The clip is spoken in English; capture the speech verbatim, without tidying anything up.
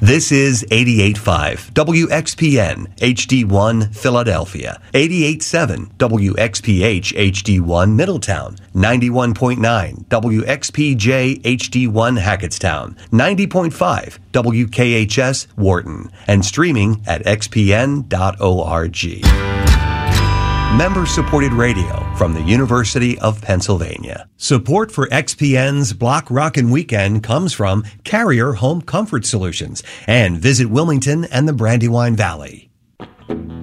This is eighty-eight point five W X P N H D one Philadelphia, eighty-eight point seven W X P H H D one Middletown, ninety-one point nine W X P J H D one Hackettstown, ninety point five W K H S Wharton, and streaming at x p n dot org. Member-supported radio from the University of Pennsylvania. Support for X P N's Block Rockin' Weekend comes from Carrier Home Comfort Solutions and Visit Wilmington and the Brandywine Valley.